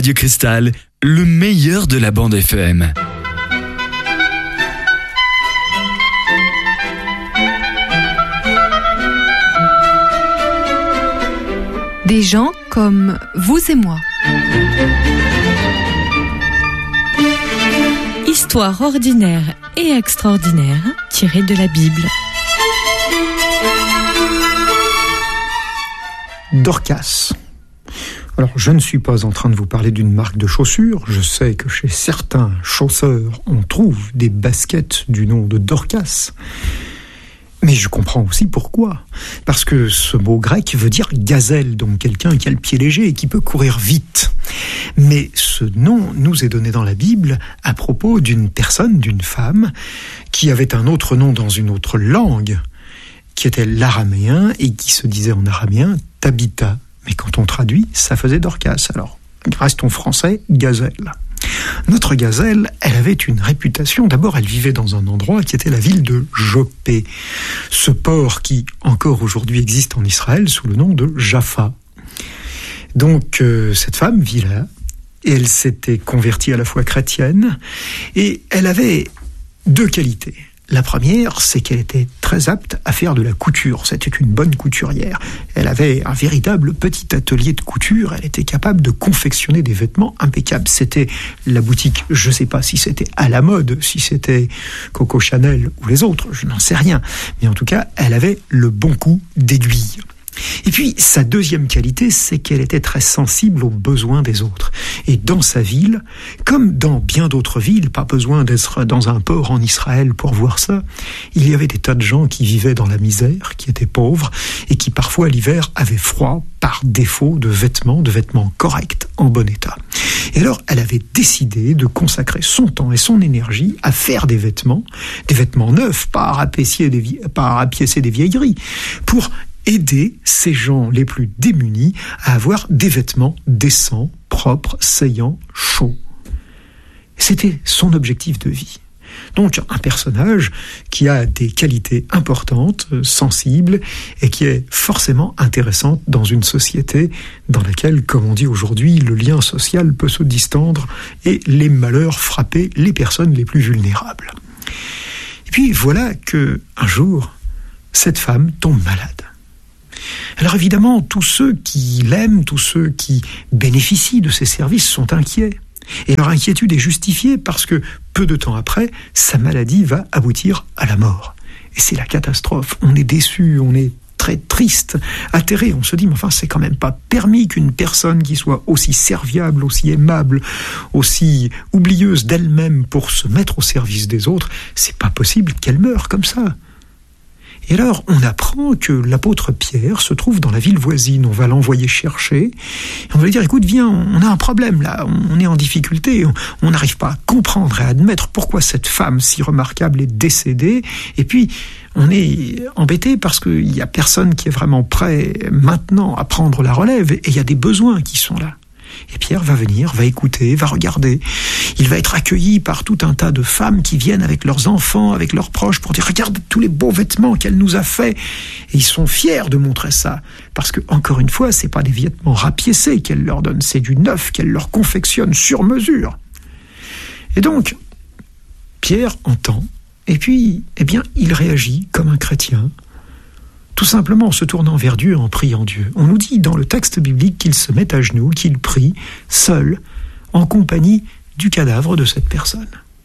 Radio Cristal, le meilleur de la bande FM. Des gens comme vous et moi. Histoire ordinaire et extraordinaire tirée de la Bible. Dorcas. Alors, je ne suis pas en train de vous parler d'une marque de chaussures. Je sais que chez certains chausseurs, on trouve des baskets du nom de Dorcas. Mais je comprends aussi pourquoi. Parce que ce mot grec veut dire gazelle, donc quelqu'un qui a le pied léger et qui peut courir vite. Mais ce nom nous est donné dans la Bible à propos d'une personne, d'une femme, qui avait un autre nom dans une autre langue, qui était l'araméen et qui se disait en araméen Tabitha. Mais quand on traduit, ça faisait Dorcas. Alors, restons français, gazelle. Notre gazelle, elle avait une réputation. D'abord, elle vivait dans un endroit qui était la ville de Jopé. Ce port qui, encore aujourd'hui, existe en Israël sous le nom de Jaffa. Donc, cette femme vit là, et elle s'était convertie à la foi chrétienne, et elle avait deux qualités. La première, c'est qu'elle était très apte à faire de la couture. C'était une bonne couturière. Elle avait un véritable petit atelier de couture. Elle était capable de confectionner des vêtements impeccables. C'était la boutique, je ne sais pas si c'était à la mode, si c'était Coco Chanel ou les autres, je n'en sais rien. Mais en tout cas, elle avait le bon coup d'aiguille. Et puis, sa deuxième qualité, c'est qu'elle était très sensible aux besoins des autres. Et dans sa ville, comme dans bien d'autres villes, pas besoin d'être dans un port en Israël pour voir ça, il y avait des tas de gens qui vivaient dans la misère, qui étaient pauvres, et qui parfois l'hiver avaient froid par défaut de vêtements corrects, en bon état. Et alors, elle avait décidé de consacrer son temps et son énergie à faire des vêtements neufs, pas à rapiécer des vieilleries, pour aider ces gens les plus démunis à avoir des vêtements décents, propres, saillants, chauds. C'était son objectif de vie. Donc un personnage qui a des qualités importantes, sensibles, et qui est forcément intéressante dans une société dans laquelle, comme on dit aujourd'hui, le lien social peut se distendre et les malheurs frapper les personnes les plus vulnérables. Et puis voilà que un jour, cette femme tombe malade. Alors évidemment, tous ceux qui l'aiment, tous ceux qui bénéficient de ses services sont inquiets. Et leur inquiétude est justifiée parce que, peu de temps après, sa maladie va aboutir à la mort. Et c'est la catastrophe. On est déçu, on est très triste, atterré. On se dit, mais enfin, c'est quand même pas permis qu'une personne qui soit aussi serviable, aussi aimable, aussi oublieuse d'elle-même pour se mettre au service des autres, c'est pas possible qu'elle meure comme ça. Et alors, on apprend que l'apôtre Pierre se trouve dans la ville voisine. On va l'envoyer chercher. Et on va lui dire, écoute, viens, on a un problème là. On est en difficulté. On n'arrive pas à comprendre et à admettre pourquoi cette femme si remarquable est décédée. Et puis, on est embêté parce qu'il n'y a personne qui est vraiment prêt maintenant à prendre la relève. Et il y a des besoins qui sont là. Et Pierre va venir, va écouter, va regarder. Il va être accueilli par tout un tas de femmes qui viennent avec leurs enfants, avec leurs proches, pour dire « Regarde tous les beaux vêtements qu'elle nous a faits !» Et ils sont fiers de montrer ça. Parce que, encore une fois, c'est pas des vêtements rapiécés qu'elle leur donne, c'est du neuf qu'elle leur confectionne sur mesure. Et donc, Pierre entend, et puis, il réagit comme un chrétien, tout simplement en se tournant vers Dieu et en priant Dieu. On nous dit dans le texte biblique qu'il se met à genoux, qu'il prie, seul, en compagnie du cadavre de cette personne.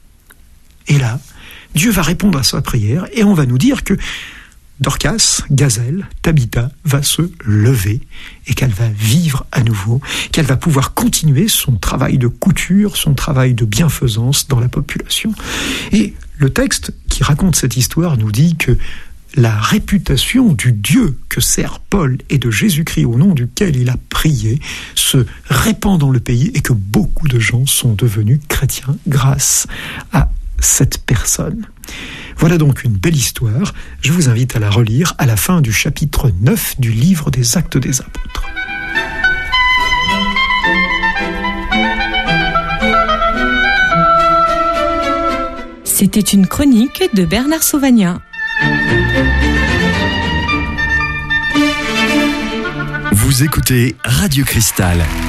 Et là, Dieu va répondre à sa prière, et on va nous dire que Dorcas, gazelle, Tabitha, va se lever, et qu'elle va vivre à nouveau, qu'elle va pouvoir continuer son travail de couture, son travail de bienfaisance dans la population. Et le texte qui raconte cette histoire nous dit que la réputation du Dieu que sert Paul et de Jésus-Christ au nom duquel il a prié se répand dans le pays et que beaucoup de gens sont devenus chrétiens grâce à cette personne. Voilà donc une belle histoire. Je vous invite à la relire à la fin du chapitre 9 du livre des Actes des Apôtres. C'était une chronique de Bernard Sauvagnat. Vous écoutez Radio Cristal.